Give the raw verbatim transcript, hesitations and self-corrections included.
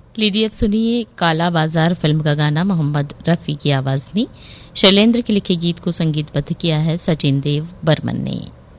लीजिए अब सुनिए काला बाजार फिल्म का गाना मोहम्मद रफ़ी की आवाज़ में। शैलेंद्र के लिखे गीत को संगीतबद्ध किया है सचिन देव बर्मन ने।